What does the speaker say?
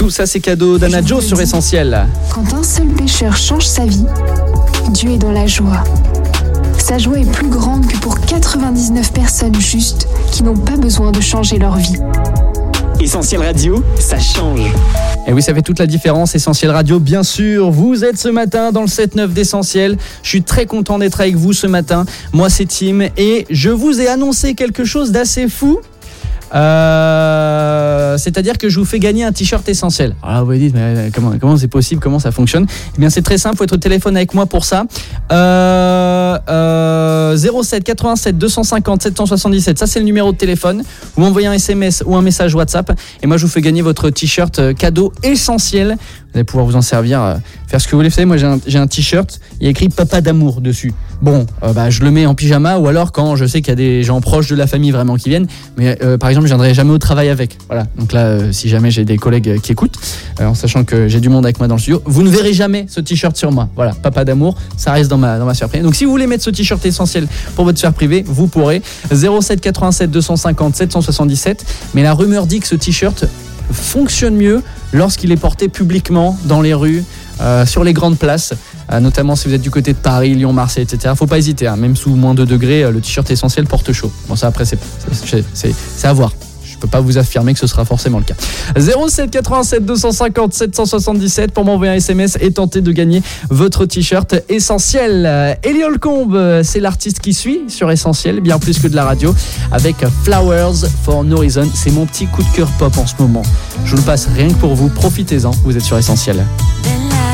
Tout ça, c'est cadeau d'Anna Joe sur Essentiel. Quand un seul pécheur change sa vie, Dieu est dans la joie. Sa joie est plus grande que pour 99 personnes justes qui n'ont pas besoin de changer leur vie. Essentiel Radio, ça change. Et oui, ça fait toute la différence. Essentiel Radio, bien sûr. Vous êtes ce matin dans le 7-9 d'Essentiel. Je suis très content d'être avec vous ce matin. Moi, c'est Tim et je vous ai annoncé quelque chose d'assez fou. C'est-à-dire que je vous fais gagner un t-shirt Essentiel. Alors vous vous dites, mais comment c'est possible, comment ça fonctionne? Eh bien c'est très simple, il faut être au téléphone avec moi pour ça. 07 87 250 777, ça c'est le numéro de téléphone. Vous m'envoyez un SMS ou un message WhatsApp et moi je vous fais gagner votre t-shirt cadeau Essentiel. Vous allez pouvoir vous en servir, faire ce que vous voulez. Vous savez, moi j'ai un t-shirt, il y a écrit Papa d'amour dessus. Bon, je le mets en pyjama ou alors quand je sais qu'il y a des gens proches de la famille vraiment qui viennent. Mais par exemple, je viendrai jamais au travail avec. Voilà. Donc là, si jamais j'ai des collègues qui écoutent, en sachant que j'ai du monde avec moi dans le studio, vous ne verrez jamais ce t-shirt sur moi. Voilà, Papa d'amour, ça reste dans ma sphère privée. Donc si vous voulez mettre ce t-shirt Essentiel pour votre sphère privée, vous pourrez. 07 87 250 777. Mais la rumeur dit que ce t-shirt fonctionne mieux lorsqu'il est porté publiquement dans les rues, sur les grandes places, notamment si vous êtes du côté de Paris, Lyon, Marseille, etc. Faut pas hésiter, même sous moins 2 degrés, le t-shirt Essentiel porte chaud. Bon, ça après c'est à voir. Je peux pas vous affirmer que ce sera forcément le cas. 07 87 250 777 pour m'envoyer un SMS et tenter de gagner votre t-shirt Essentiel. Ellie Holcomb, c'est l'artiste qui suit sur Essentiel, bien plus que de la radio, avec Flowers for No Reason. C'est mon petit coup de cœur pop en ce moment. Je vous le passe rien que pour vous, profitez-en, vous êtes sur Essentiel.